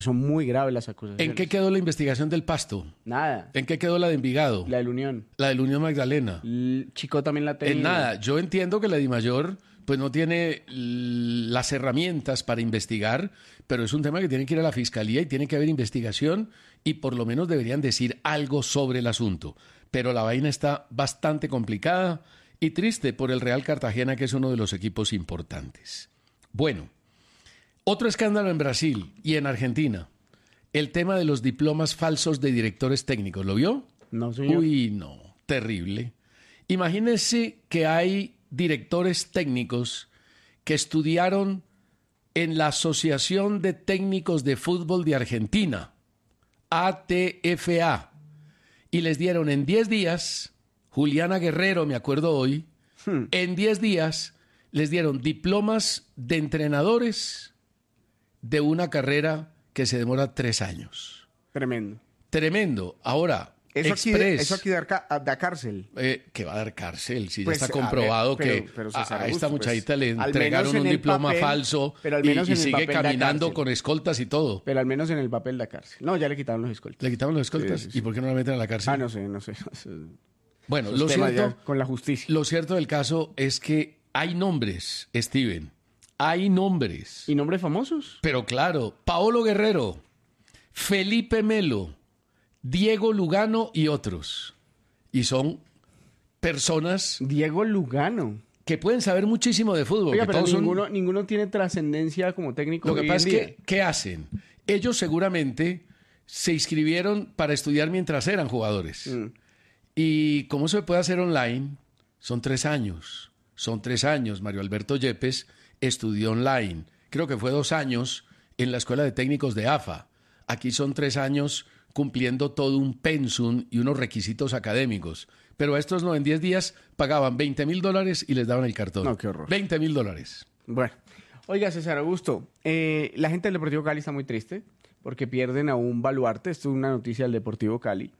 Son muy graves las ¿En acusaciones. qué quedó la investigación del Pasto? Nada. ¿En qué quedó la de Envigado? La del Unión. La del Unión Magdalena. Chico también la tenía. En nada. Yo entiendo que la DIMAYOR pues no tiene las herramientas para investigar, pero es un tema que tiene que ir a la Fiscalía y tiene que haber investigación y por lo menos deberían decir algo sobre el asunto. Pero la vaina está bastante complicada y triste por el Real Cartagena, que es uno de los equipos importantes. Bueno, otro escándalo en Brasil y en Argentina. El tema de los diplomas falsos de directores técnicos. ¿Lo vio? No, señor. Uy, no. Terrible. Imagínense que hay directores técnicos que estudiaron en la Asociación de Técnicos de Fútbol de Argentina, ATFA, y les dieron en 10 días, Juliana Guerrero, me acuerdo hoy, en 10 días les dieron diplomas de entrenadores de una carrera que se demora 3 años. Tremendo. Tremendo. Ahora, Eso Express, aquí da cárcel. que va a dar cárcel, si Pues, ya está a ver, comprobado pero, que César a esta Augusto, muchachita pues, le al menos entregaron en un el diploma papel, falso pero al menos y en el sigue papel da caminando cárcel. con escoltas y todo. Pero al menos en el papel da cárcel. No, ya le quitaron los escoltas. ¿Le quitaron los escoltas? Sí, sí, sí. ¿Y por qué no la meten a la cárcel? No sé. Bueno, Esos lo temas cierto, ya con la justicia. lo cierto del caso es que hay nombres, Steven. Hay nombres. ¿Y nombres famosos? Pero claro, Paolo Guerrero, Felipe Melo, Diego Lugano y otros. Y son personas Diego Lugano. que pueden saber muchísimo de fútbol. Oiga, que pero todos son- ninguno tiene trascendencia como técnico. Lo que hoy pasa en es día. que, ¿qué hacen? Ellos seguramente se inscribieron para estudiar mientras eran jugadores. Y como eso se puede hacer online, son 3 años. Son 3 años. Mario Alberto Yepes estudió online. Creo que fue 2 años en la Escuela de Técnicos de AFA. Aquí son 3 años cumpliendo todo un pensum y unos requisitos académicos. Pero a estos no, en 10 días pagaban $20,000 y les daban el cartón. No, qué horror. $20,000. Bueno, oiga, César Augusto, la gente del Deportivo Cali está muy triste porque pierden a un baluarte. Esto es una noticia del Deportivo Cali.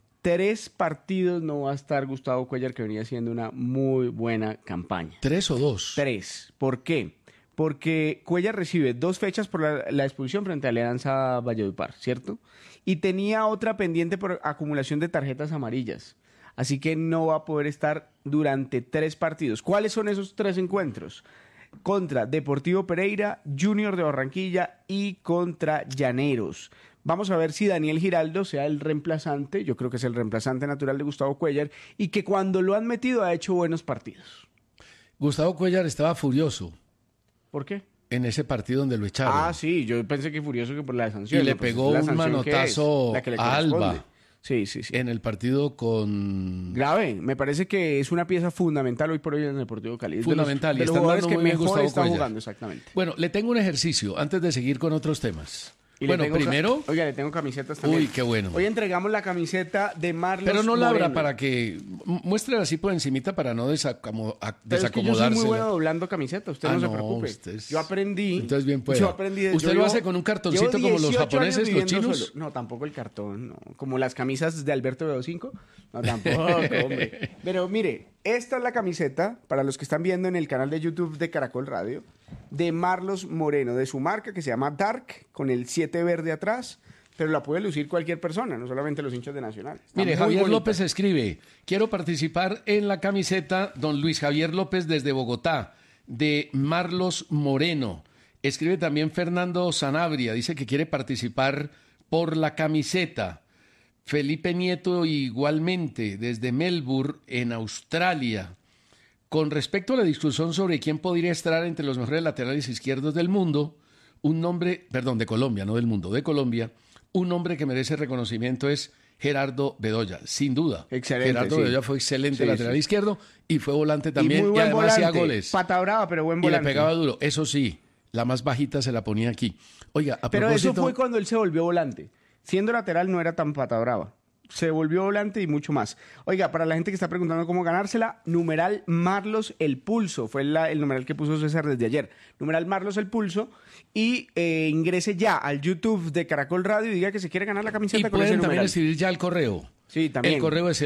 3 partidos no va a estar Gustavo Cuéllar, que venía haciendo una muy buena campaña. 3 o 2. 3. ¿Por qué? Porque Cuéllar recibe 2 fechas por la expulsión frente a Alianza Valledupar, ¿cierto? Y tenía otra pendiente por acumulación de tarjetas amarillas. Así que no va a poder estar durante 3 partidos. ¿Cuáles son esos 3 encuentros? Contra Deportivo Pereira, Junior de Barranquilla y contra Llaneros. Vamos a ver si Daniel Giraldo sea el reemplazante, yo creo que es el reemplazante natural de Gustavo Cuéllar, y que cuando lo han metido ha hecho buenos partidos. Gustavo Cuéllar estaba furioso ¿Por qué? en ese partido donde lo echaron. Ah, sí, yo pensé que furioso que por la sanción. Y le ¿no? Pues pegó es la un sanción que manotazo es, la que le a Alba. corresponde. Sí. En el partido con... Grave, me parece que es una pieza fundamental hoy por hoy en el Deportivo Cali. Es Fundamental, y de los están jugadores dando que muy bien mejor Gustavo están Cuéllar. jugando, exactamente. Bueno, le tengo un ejercicio antes de seguir con otros temas. Y le Bueno, tengo primero... Oiga, le tengo camisetas también. Uy, qué bueno. Hoy entregamos la camiseta de Marlos Pero no la abra Moreno. para que... Muestre así por encimita para no Pero es que yo soy desacomodarse. muy bueno doblando camisetas, usted Ah, no se no, preocupe. usted es- Yo aprendí. Entonces bien pueda. Yo aprendí de- ¿Usted yo lo llevo- hace con un cartoncito llevo como los 18 japoneses, años los viviendo chinos? solo. No, tampoco el cartón, no. Como las camisas de Alberto Bedo5. No, tampoco, hombre. Pero mire, esta es la camiseta, para los que están viendo en el canal de YouTube de Caracol Radio, de Marlos Moreno, de su marca que se llama Dark, con el 7 verde atrás. Pero la puede lucir cualquier persona, no solamente los hinchas de Nacional. Está Mire, muy Javier bonita. López escribe, quiero participar en la camiseta, don Luis Javier López desde Bogotá, de Marlos Moreno. Escribe también Fernando Sanabria, dice que quiere participar por la camiseta. Felipe Nieto igualmente, desde Melbourne, en Australia. Con respecto a la discusión sobre quién podría estar entre los mejores laterales izquierdos del mundo, un nombre, perdón, de Colombia, no del mundo, de Colombia, un nombre que merece reconocimiento es Gerardo Bedoya, sin duda. Excelente, Gerardo sí. Bedoya fue excelente Sí, lateral sí. izquierdo y fue volante Y también muy y, buen además hacía volante. goles. Pata brava, pero buen Y le volante. pegaba duro, eso sí, la más bajita se la ponía aquí. Oiga, a Pero propósito, eso fue cuando él se volvió volante. Siendo lateral no era tan pata brava. Se volvió volante y mucho más. Oiga, para la gente que está preguntando cómo ganársela, numeral Marlos el Pulso. Fue el numeral que puso César desde ayer. Numeral Marlos el Pulso. Y ingrese ya al YouTube de Caracol Radio y diga que se quiere ganar la y camiseta con ese pueden también numeral. escribir ya al correo. Sí, también. El correo es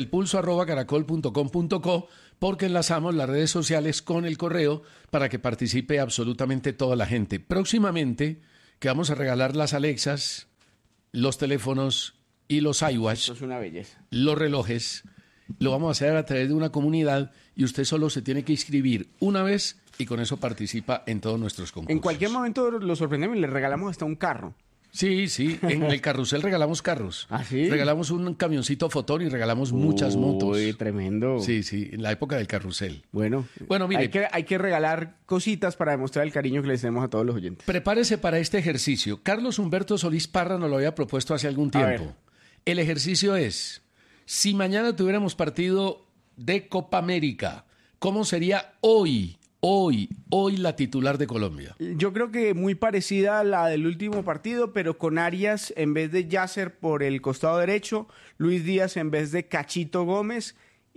elpulso@caracol.com.co porque enlazamos las redes sociales con el correo para que participe absolutamente toda la gente. Próximamente que vamos a regalar las Alexas, los teléfonos y los iWatch, Eso es una belleza. los relojes. Lo vamos a hacer a través de una comunidad y usted solo se tiene que inscribir una vez y con eso participa en todos nuestros concursos. En cualquier momento lo sorprendemos y le regalamos hasta un carro. Sí, sí, en el carrusel regalamos carros. ¿Ah, sí? Regalamos un camioncito fotón y regalamos muchas motos. Uy, tremendo. Sí, sí, en la época del carrusel. Bueno, mire, hay que regalar cositas para demostrar el cariño que les tenemos a todos los oyentes. Prepárese para este ejercicio. Carlos Humberto Solís Parra nos lo había propuesto hace algún tiempo. El ejercicio es, si mañana tuviéramos partido de Copa América, ¿cómo sería hoy la titular de Colombia? Yo creo que muy parecida a la del último partido, pero con Arias en vez de Yasser por el costado derecho, Luis Díaz en vez de Cachito Gómez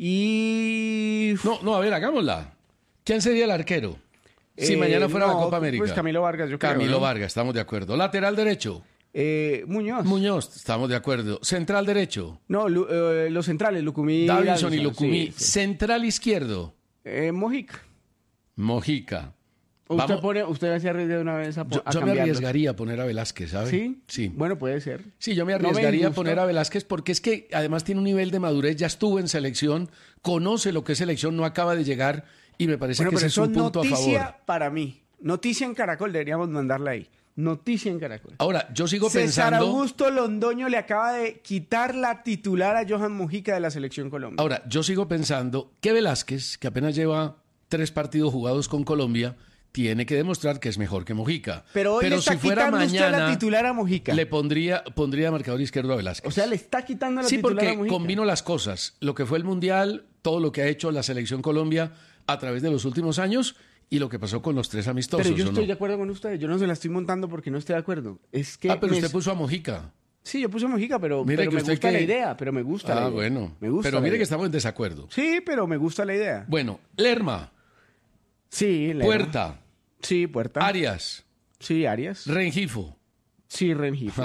y... No, a ver, hagámosla. ¿Quién sería el arquero? Si mañana fuera la Copa América. Pues Camilo Vargas, yo creo. Camilo ¿no? Vargas, estamos de acuerdo. Lateral derecho. Muñoz. Muñoz, estamos de acuerdo. Central derecho. No, los centrales, Lucumí. Davinson y Lucumí. Sí, sí. Central izquierdo. Mojica. Mojica. Usted se arriesga de una vez a Yo me cambiarlo. arriesgaría a poner a Velázquez, ¿sabe? ¿Sí? Sí. Bueno, puede ser. Sí, yo me No me arriesgaría a disgusta. poner a Velázquez porque es que además tiene un nivel de madurez, ya estuvo en selección, conoce lo que es selección, no acaba de llegar y me parece Bueno, que pero ese es eso un punto a noticia favor. para mí. Noticia en Caracol, deberíamos mandarla ahí. Noticia en Caracol. Ahora, yo sigo César pensando... Augusto Londoño le acaba de quitar la titular a Johan Mujica de la Selección Colombia. Ahora, yo sigo pensando que Velázquez, que apenas lleva 3 partidos jugados con Colombia, tiene que demostrar que es mejor que Mojica. Pero hoy le está si fuera quitando usted mañana, la titular a Mojica. le pondría marcador izquierdo a Velázquez. O sea, le está quitando la Sí, titular a porque Mojica. combino las cosas. Lo que fue el Mundial, todo lo que ha hecho la Selección Colombia a través de los últimos años y lo que pasó con los 3 amistosos. Pero yo ¿o estoy no? de acuerdo con usted. Yo no se la estoy montando porque no estoy de acuerdo. Es que Pero usted puso a Mojica. Sí, yo puse a Mojica, pero Mire que me usted gusta que- la idea. Pero me gusta la idea. Bueno. Me gusta Pero la mire que idea. estamos en desacuerdo. Sí, pero me gusta la idea. Bueno, Lerma, Sí, la Puerta, Sí, Puerta. Arias, Sí, Arias. Rengifo. Sí, Rengifo.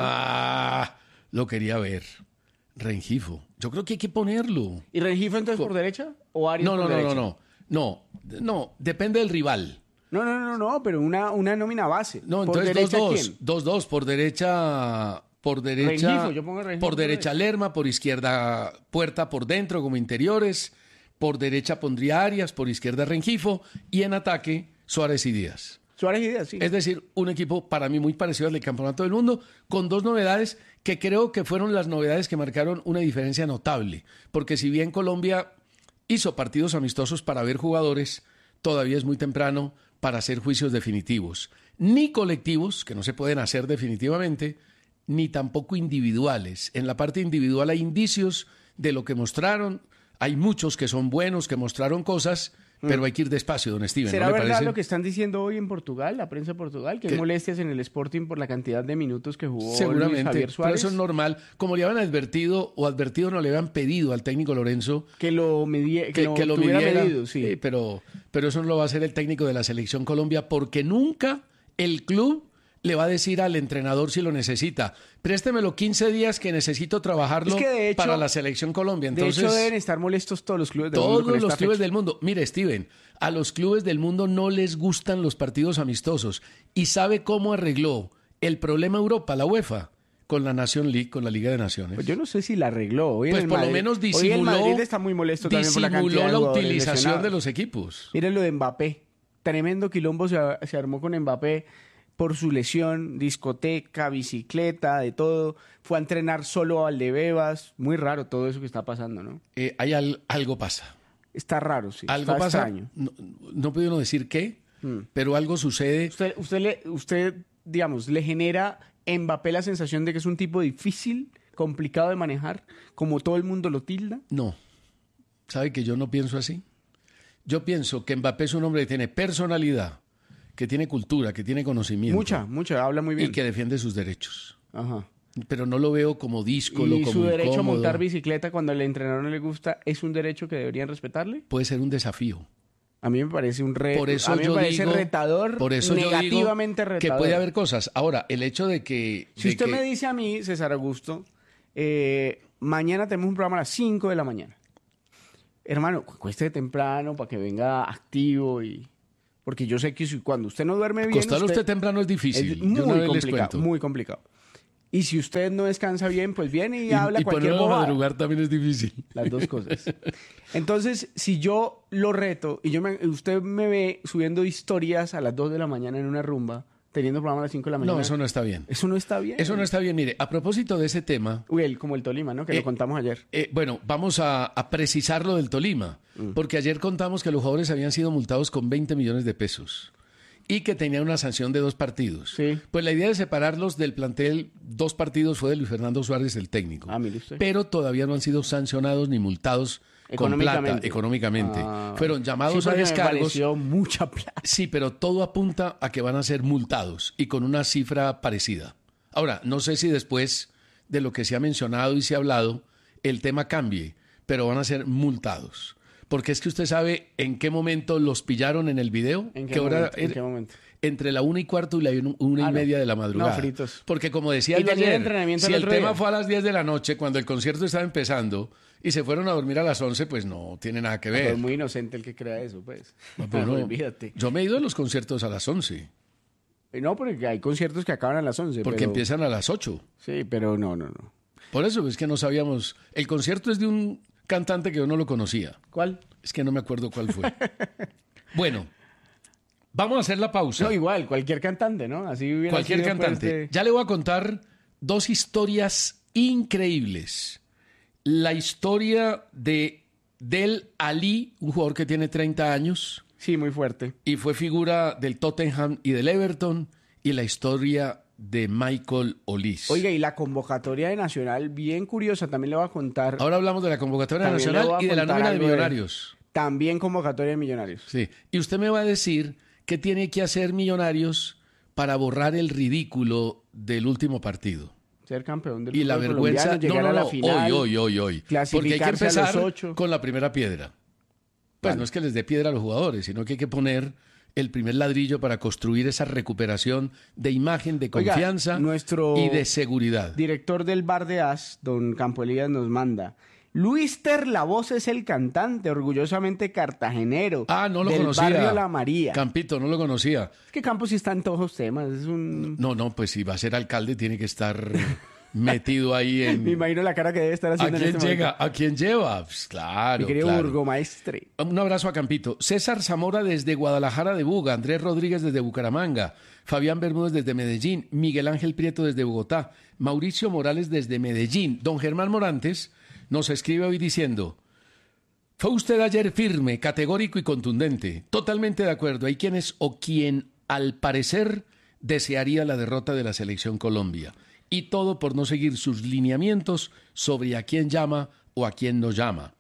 Lo quería ver. Rengifo. Yo creo que hay que ponerlo. ¿Y Rengifo entonces por derecha o Arias por derecha? No, depende del rival. No, pero una nómina base. No, ¿Por entonces derecha 2-2. quién? 2-2 por derecha. Rengifo, yo pongo Rengifo por derecha Lerma, por izquierda Puerta por dentro como interiores. Por derecha pondría Arias, por izquierda Rengifo y en ataque Suárez y Díaz. Suárez y Díaz, sí. Es decir, un equipo para mí muy parecido al del Campeonato del Mundo, con 2 novedades que creo que fueron las novedades que marcaron una diferencia notable. Porque si bien Colombia hizo partidos amistosos para ver jugadores, todavía es muy temprano para hacer juicios definitivos. Ni colectivos, que no se pueden hacer definitivamente, ni tampoco individuales. En la parte individual hay indicios de lo que mostraron. Hay muchos que son buenos, que mostraron cosas, pero hay que ir despacio, don Steven. ¿Será ¿no le verdad parece? lo que están diciendo hoy en Portugal, la prensa de Portugal, que hay ¿Qué? molestias en el Sporting por la cantidad de minutos que jugó Luis Seguramente, Javier pero Suárez? eso es normal. Como le habían advertido, no le habían pedido al técnico Lorenzo Que lo, que lo tuviera midiera. medido, sí. Pero eso no lo va a hacer el técnico de la Selección Colombia porque nunca el club le va a decir al entrenador si lo necesita. Préstemelo 15 días que necesito trabajarlo Es que de hecho- para la Selección Colombia. Entonces, de hecho, deben estar molestos todos los clubes del mundo todos con los esta clubes fecha. del mundo. Mire, Steven, a los clubes del mundo no les gustan los partidos amistosos. ¿Y sabe cómo arregló el problema Europa, la UEFA? Con la Nation League, con la Liga de Naciones. Pues yo no sé si la arregló. Hoy en Pues el por lo Madrid- menos Hoy el disimuló, Madrid está muy molesto también por la cantidad de la jugadores utilización lesionados. de los equipos. Miren lo de Mbappé. Tremendo quilombo se armó con Mbappé por su lesión, discoteca, bicicleta, de todo. Fue a entrenar solo a Valdebebas. Muy raro todo eso que está pasando, ¿no? Algo pasa. Está raro, sí. Algo está pasa. extraño. No puede uno decir qué, pero algo sucede. Usted, digamos, le genera a Mbappé la sensación de que es un tipo difícil, complicado de manejar, como todo el mundo lo tilda. No. ¿Sabe que yo no pienso así? Yo pienso que Mbappé es un hombre que tiene personalidad, que tiene cultura, que tiene conocimiento. Mucha, habla muy bien. Y que defiende sus derechos. Ajá. Pero no lo veo como díscolo, Y como su derecho a incómodo. montar bicicleta cuando al entrenador no le gusta, ¿es un derecho que deberían respetarle? Puede ser un desafío. A mí me parece un Por eso a mí me yo parece digo, retador, por eso yo digo negativamente retador. que puede haber cosas. Ahora, el hecho de que... Si de usted que- me dice a mí, César Augusto, mañana tenemos un programa a las 5 de la mañana. Hermano, cueste temprano para que venga activo y Porque yo sé que cuando usted no duerme bien... Acostarlo usted temprano es difícil. Es Yo una muy vez les complicado, cuento. muy complicado. Y si usted no descansa bien, pues viene y, Y habla cualquier ponerlo a bobada. madrugar también es difícil. Las dos cosas. Entonces, si yo lo reto y usted me ve subiendo historias a las 2 de la mañana en una rumba, teniendo programa a las 5 de la mañana... No, eso no está bien. Eso no está bien. Eso no está bien. Mire, a propósito de ese tema, Uy, como el Tolima, ¿no? Que lo contamos ayer. bueno, vamos a precisar lo del Tolima, porque ayer contamos que los jugadores habían sido multados con 20 millones de pesos y que tenían una sanción de 2 partidos. Sí. Pues la idea de separarlos del plantel 2 partidos fue de Luis Fernando Suárez, el técnico. Ah, mire usted. Pero todavía no han sido sancionados ni multados con plata, económicamente. Fueron llamados Sí, a porque me descargos. pareció mucha plata. Sí, pero todo apunta a que van a ser multados y con una cifra parecida. Ahora, no sé si después de lo que se ha mencionado y se ha hablado, el tema cambie, pero van a ser multados. Porque es que usted sabe en qué momento los pillaron en el video. ¿En qué hora momento? ¿En qué momento? Entre la 1:15 y la 1:30 de la madrugada. No, fritos. Porque como decía Y yo tenían ayer, entrenamiento si el el otro tema día. fue a las 10 de la noche, cuando el concierto estaba empezando, y se fueron a dormir a las 11, pues no tiene nada que Pero ver. es muy inocente el que crea eso, pues. No, pero no. Olvídate. Yo me he ido a los conciertos a las 11, No, porque hay conciertos que acaban a las 11. porque pero... empiezan a las 8. Sí, pero no. Por eso es que no sabíamos. El concierto es de un cantante que yo no lo conocía. ¿Cuál? Es que no me acuerdo cuál fue. Bueno, vamos a hacer la pausa. No, igual, cualquier cantante, ¿no? Así hubiera Cualquier sido, pues, cantante. Ya le voy a contar 2 historias increíbles. La historia de Del Ali, un jugador que tiene 30 años Sí, muy fuerte. y fue figura del Tottenham y del Everton, y la historia de Michael Olise. Oiga, y la convocatoria de Nacional, bien curiosa, también le voy a contar. Ahora hablamos de la convocatoria También le nacional voy a y de la contar nómina de algo Millonarios. También convocatoria de Millonarios. Sí. Y usted me va a decir qué tiene que hacer Millonarios para borrar el ridículo del último partido. Ser campeón del Y la fútbol vergüenza, colombiano, llegar a la final, hoy. Porque hay que clasificarse a los empezar 8. con la primera piedra. Pues Vale. no es que les dé piedra a los jugadores, sino que hay que poner el primer ladrillo para construir esa recuperación de imagen, de Oiga, confianza nuestro y de seguridad. Director del Bar de As, don Campo Elías, nos manda. Luister La Voz es el cantante, orgullosamente cartagenero. Ah, no lo del conocía. barrio La María. Campito, no lo conocía. Es que Campos sí está en todos los temas. Es un... No, pues si va a ser alcalde tiene que estar metido ahí en... Me imagino la cara que debe estar ¿A haciendo quién en este llega? momento. ¿A quién lleva? Pues claro, Mi querido claro. burgomaestre. Un abrazo a Campito. César Zamora desde Guadalajara de Buga, Andrés Rodríguez desde Bucaramanga, Fabián Bermúdez desde Medellín, Miguel Ángel Prieto desde Bogotá, Mauricio Morales desde Medellín. Don Germán Morantes nos escribe hoy diciendo: fue usted ayer firme, categórico y contundente. Totalmente de acuerdo. Hay quienes o quien al parecer desearía la derrota de la selección Colombia. Y todo por no seguir sus lineamientos sobre a quién llama o a quién no llama.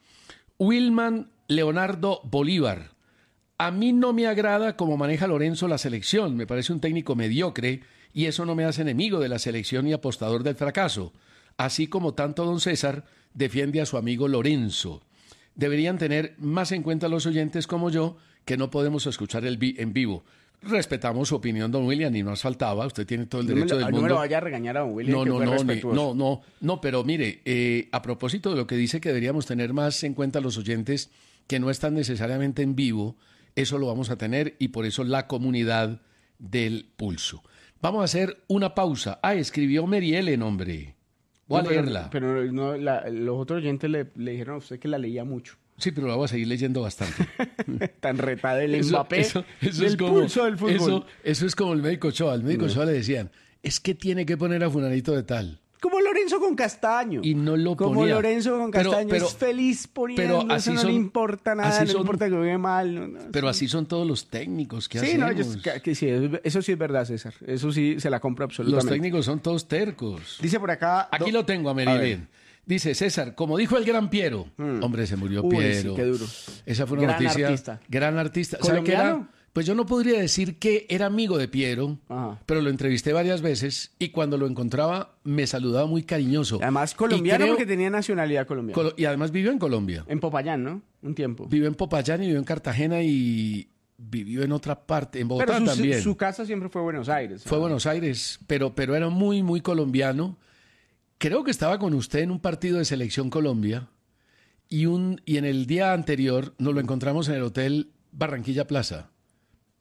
Wilman Leonardo Bolívar. A mí no me agrada cómo maneja Lorenzo la selección. Me parece un técnico mediocre y eso no me hace enemigo de la selección y apostador del fracaso. Así como tanto don César defiende a su amigo Lorenzo. Deberían tener más en cuenta los oyentes como yo, que no podemos escuchar en vivo. Respetamos su opinión, don William, y no nos faltaba. Usted tiene todo el derecho del No me lo mundo. vaya a regañar a don William, que fue No, respetuoso. no, pero mire, a propósito de lo que dice que deberíamos tener más en cuenta los oyentes que no están necesariamente en vivo, eso lo vamos a tener y por eso la comunidad del pulso. Vamos a hacer una pausa. Ah, escribió Mary Ellen, hombre. Voy a No, pero- leerla. Pero no, los otros oyentes le dijeron a usted que la leía mucho. Sí, pero la voy a seguir leyendo bastante. Tan retada el Mbappé eso del es como, pulso del fútbol. Eso es como el médico Ochoa. Al médico Ochoa le decían, es que tiene que poner a fulanito de tal. Como Lorenzo con Castaño. Y no lo Como ponía. Lorenzo con Pero- Castaño. pero- es feliz poniendo. pero así eso no son- le importa nada. así No le son- importa que juegue mal. No, Pero así son todos los técnicos. ¿Qué Sí, no, hacemos? sí, eso sí es verdad, César. Eso sí se la compro Los absolutamente. técnicos son todos tercos. Dice por acá. Aquí lo tengo a ver. Merilén. Dice César, como dijo el gran Piero. Hombre, se murió Uy, Piero. sí, qué duro. Esa fue una Gran noticia. artista. Gran artista. ¿Sabe qué era? ¿Colombiano? Pues yo no podría decir que era amigo de Piero, Ajá. pero lo entrevisté varias veces y cuando lo encontraba me saludaba muy cariñoso. Además, colombiano y, creo- porque tenía nacionalidad colombiana. y además vivió en Colombia. En Popayán, ¿no? Un tiempo. Vivió en Popayán y vivió en Cartagena y vivió en otra parte, en Bogotá Pero también. su casa siempre fue Buenos Aires. Fue a Buenos Aires, pero era muy, muy colombiano. Creo que estaba con usted en un partido de Selección Colombia y en el día anterior nos lo encontramos en el Hotel Barranquilla Plaza.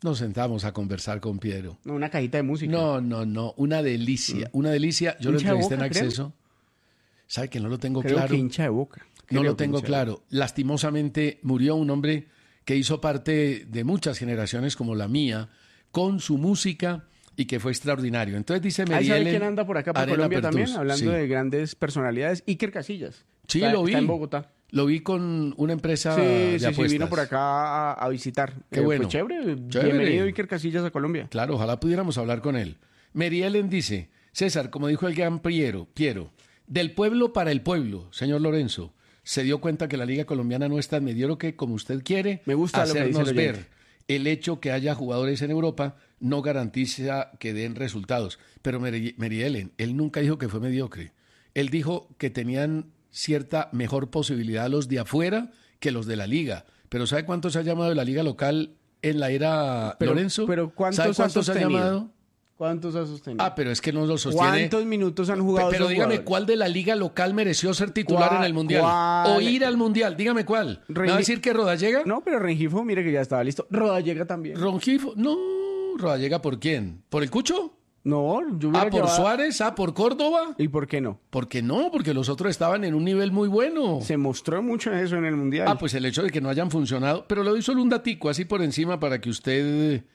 Nos sentamos a conversar con Piero. No, una cajita de música. No, una delicia, una delicia. Yo lo ¿Hincha de entrevisté en Boca, Acceso. ¿Sabe que no lo tengo Creo claro? que hincha de Boca. No Creo lo tengo que hincha de claro. Lastimosamente murió un hombre que hizo parte de muchas generaciones como la mía, con su música y que fue extraordinario. Entonces dice Boca. Ahí sabe Meriel, quién anda por acá, por Arena Colombia Pertus. también, hablando Sí. de grandes personalidades. Iker Casillas. Sí, Está- lo vi. Está en Bogotá. Lo vi con una empresa Sí, de sí, apuestas. vino por acá a visitar. Qué bueno. Pues chévere. Chévere. Bienvenido Iker Casillas a Colombia. Claro, ojalá pudiéramos hablar con él. Mary Ellen dice, César, como dijo el gran Piero, del pueblo para el pueblo, señor Lorenzo, se dio cuenta que la Liga Colombiana no es tan mediocre como usted quiere. Me gusta lo que dice el hacernos oyente. ver. El hecho que haya jugadores en Europa no garantiza que den resultados. Pero Mary Ellen, él nunca dijo que fue mediocre. Él dijo que tenían cierta mejor posibilidad los de afuera que los de la Liga. Pero ¿sabe cuántos ha llamado de la Liga local en la era Lorenzo? Pero ¿Sabe cuántos ha llamado? ¿Cuántos ha sostenido? Ah, pero es que no lo sostiene. ¿Cuántos minutos han jugado Pero esos dígame, jugadores? ¿cuál de la liga local mereció ser titular en el Mundial? ¿Cuál? O ir al Mundial, dígame cuál. ¿Me va a decir que Rodallega? No, pero Rengifo, mire que ya estaba listo. Rodallega también. Rongifo, no, Rodallega, ¿por quién? ¿Por el Cucho? No, yo hubiera ¿Por llevado- Suárez? ¿Por Córdoba? ¿Y por qué no? ¿Por qué no? Porque los otros estaban en un nivel muy bueno. Se mostró mucho eso en el Mundial. Ah, pues el hecho de que no hayan funcionado. Pero le doy solo un datico así por encima para que usted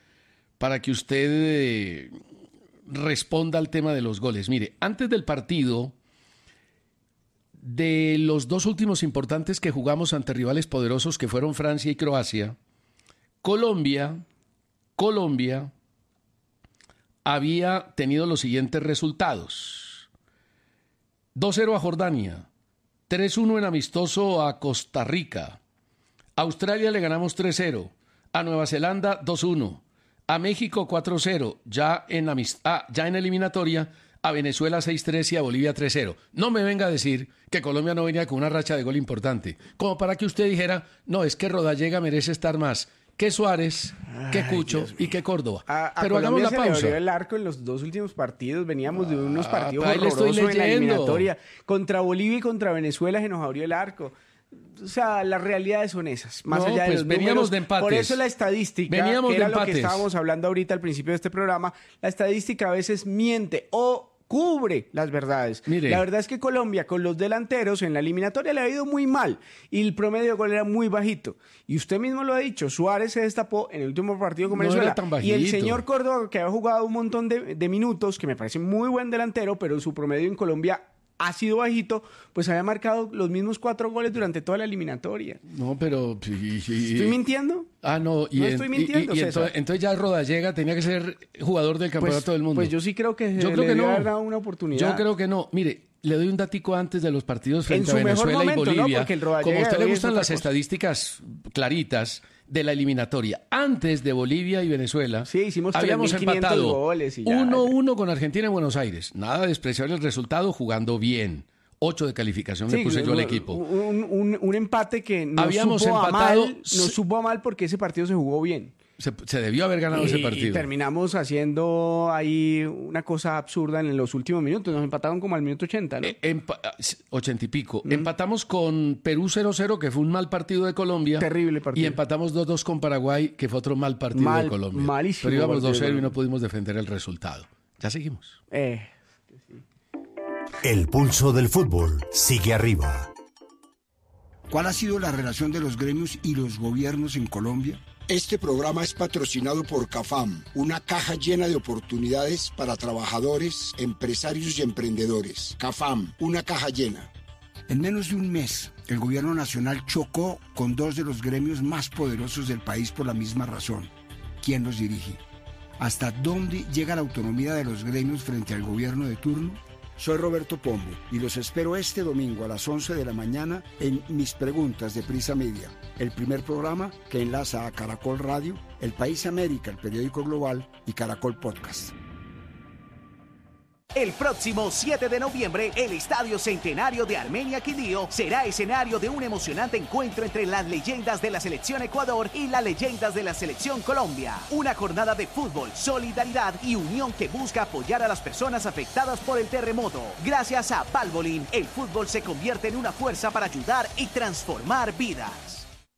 responda al tema de los goles. Mire, antes del partido, de los dos últimos importantes que jugamos ante rivales poderosos que fueron Francia y Croacia, Colombia había tenido los siguientes resultados. 2-0 a Jordania, 3-1 en amistoso a Costa Rica, a Australia le ganamos 3-0, a Nueva Zelanda 2-1, a México 4-0, ya en eliminatoria, a Venezuela 6-3 y a Bolivia 3-0. No me venga a decir que Colombia no venía con una racha de gol importante, como para que usted dijera, no, es que Rodallega merece estar más que Suárez, que Cucho y que Córdoba. Pero hagamos la Colombia se le pausa. abrió el arco en los dos últimos partidos. Veníamos de unos partidos ahí le estoy horrorosos en la leyendo. eliminatoria. Contra Bolivia y contra Venezuela se nos abrió el arco. O sea, las realidades son esas. Más No, allá de pues los veníamos números. de empates. Por eso la estadística, Veníamos que de era lo que empates. estábamos hablando ahorita al principio de este programa, la estadística a veces miente o cubre las verdades. Mire. La verdad es que Colombia con los delanteros en la eliminatoria le ha ido muy mal y el promedio de gol era muy bajito. Y usted mismo lo ha dicho, Suárez se destapó en el último partido con No Venezuela. era tan Y el bajito. señor Córdoba, que había jugado un montón de minutos, que me parece muy buen delantero, pero su promedio en Colombia ha sido bajito, pues había marcado los mismos 4 goles durante toda la eliminatoria. No, pero... ¿Estoy mintiendo? Ah, no. No estoy mintiendo, César. entonces ya Rodallega tenía que ser jugador del campeonato del mundo. Pues yo sí creo que Yo le creo que debió no. haber dado una oportunidad. Yo creo que no. Mire, le doy un datico antes de los partidos frente En a su mejor Venezuela momento, y ¿no? Bolivia. Porque el Rodallega Como a usted de le hoy es gustan otra las cosa. estadísticas claritas de la eliminatoria. Antes de Bolivia y Venezuela, Sí, hicimos habíamos 3.500 empatado goles y ya. 1-1 con Argentina en Buenos Aires. Nada despreciable el resultado, jugando bien. 8 de calificación le Sí, puse yo al equipo. Un empate que nos Habíamos supo a empatado- mal, nos supo a mal porque ese partido se jugó bien. Se debió haber ganado ese Y partido. terminamos haciendo ahí una cosa absurda en los últimos minutos. Nos empataron como al minuto 80, ¿no? 80 y pico. Empatamos con Perú 0-0, que fue un mal partido de Colombia. Terrible partido. Y empatamos 2-2 con Paraguay, que fue otro mal partido de Colombia. Malísimo Pero íbamos partido de 2-0 y Colombia. no pudimos defender el resultado. Ya seguimos. El pulso del fútbol sigue arriba. ¿Cuál ha sido la relación de los gremios y los gobiernos en Colombia? Este programa es patrocinado por CAFAM, una caja llena de oportunidades para trabajadores, empresarios y emprendedores. CAFAM, una caja llena. En menos de un mes, el gobierno nacional chocó con dos de los gremios más poderosos del país por la misma razón. ¿Quién los dirige? ¿Hasta dónde llega la autonomía de los gremios frente al gobierno de turno? Soy Roberto Pombo y los espero este domingo a las 11 de la mañana en Mis Preguntas de Prisa Media, el primer programa que enlaza a Caracol Radio, El País América, el periódico global, y Caracol Podcast. El próximo 7 de noviembre, el Estadio Centenario de Armenia Quindío será escenario de un emocionante encuentro entre las leyendas de la Selección Ecuador y las leyendas de la Selección Colombia. Una jornada de fútbol, solidaridad y unión que busca apoyar a las personas afectadas por el terremoto. Gracias a Valvoline, el fútbol se convierte en una fuerza para ayudar y transformar vidas.